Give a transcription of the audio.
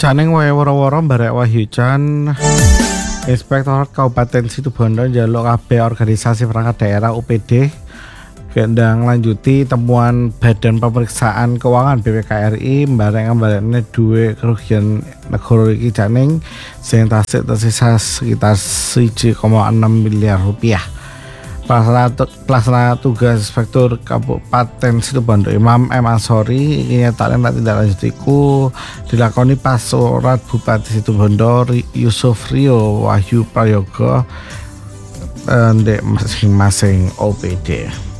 Caneng wae woro-woro barek Wahyu Chan, Inspektorat Kabupaten Situbondo njaluk kabeh organisasi perangkat daerah UPD gendang lanjuti temuan Badan Pemeriksaan Keuangan BPKRI bareng duwe kerugian negara iki Caneng sing tasik tersisa sekitar 1,6 miliar rupiah. Pelaksana tugas Inspektur Kabupaten Situbondo Imam M. Ansori nyatakan tindak lanjut iku dilakoni pas surat Bupati Situbondo Yusuf Rio Wahyu Prayogo ndek masing-masing OPD.